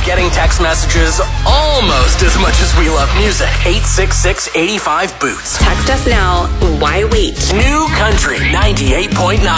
getting text messages almost as much as we love music. 866-85-BOOTS. Text us now. Why wait? New Country 98.9.